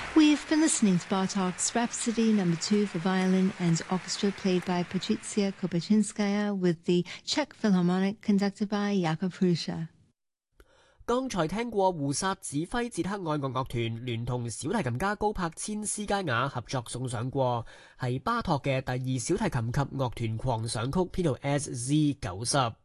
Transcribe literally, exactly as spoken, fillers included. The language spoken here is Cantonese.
We've been listening to Bartok's Rhapsody Number Two for violin and orchestra, played by Patricia Kopachinskaya, with the Czech Philharmonic conducted by Jakub Hrusa。 剛才聽過胡薩指揮捷克愛樂樂團聯同小提琴家高柏千斯佳雅合作送上過，係巴托嘅第二小提琴及樂團狂想曲編號 S Z 九十。